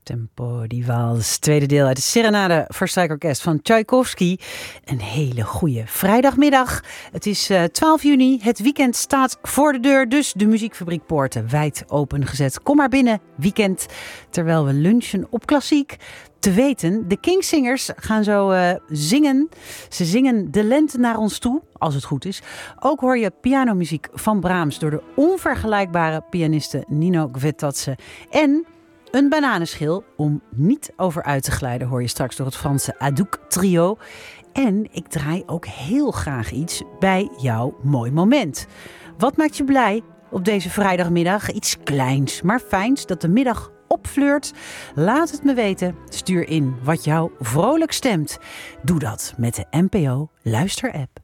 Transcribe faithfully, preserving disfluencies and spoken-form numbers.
Tempo di Vals, tweede deel uit de Serenade voor Strijkorkest van Tchaikovsky. Een hele goede vrijdagmiddag. Het is uh, twaalf juni, het weekend staat voor de deur, dus de muziekfabriekpoorten wijd opengezet. Kom maar binnen, weekend, terwijl we lunchen op Klassiek. Te weten, de Kingsingers gaan zo uh, zingen. Ze zingen de lente naar ons toe, als het goed is. Ook hoor je pianomuziek van Brahms door de onvergelijkbare pianiste Nino Gvetadze. En een bananenschil om niet over uit te glijden hoor je straks door het Franse Hadouk Trio. En ik draai ook heel graag iets bij jouw mooi moment. Wat maakt je blij op deze vrijdagmiddag? Iets kleins, maar fijns dat de middag opfleurt. Laat het me weten. Stuur in wat jou vrolijk stemt. Doe dat met de N P O Luister-app.